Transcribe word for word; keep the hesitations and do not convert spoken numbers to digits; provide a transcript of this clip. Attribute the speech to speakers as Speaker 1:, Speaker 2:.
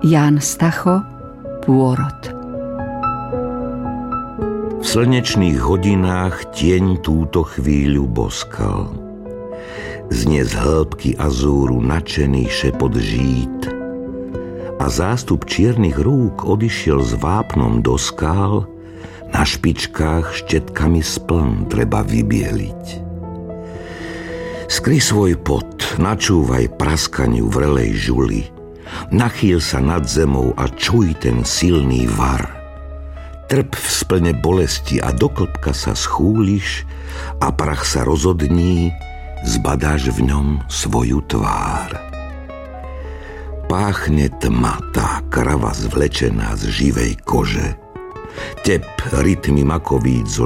Speaker 1: Ján Stacho, Pôrod.
Speaker 2: V slnečných hodinách tieň túto chvíľu boskal. Znie z hĺbky azúru nadšený šepot žít a zástup čiernych rúk odišiel s vápnom do skál, na špičkách štetkami spln treba vybieliť. Skry svoj pot, načúvaj praskaniu vrelej žuly, nachýl sa nad zemou a čuj ten silný var. Trp v splne bolesti a do klbka sa schúliš a prach sa rozodní, zbadáš v ňom svoju tvár. Páchne tma, tá krava zvlečená z živej kože. Tep rytmy makovíc